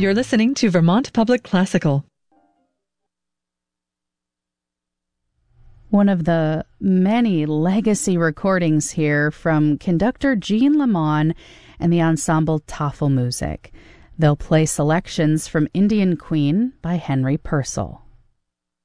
You're listening to Vermont Public Classical. One of the many legacy recordings here from conductor Jean Lamont and the ensemble Tafelmusik. They'll play selections from Indian Queen by Henry Purcell.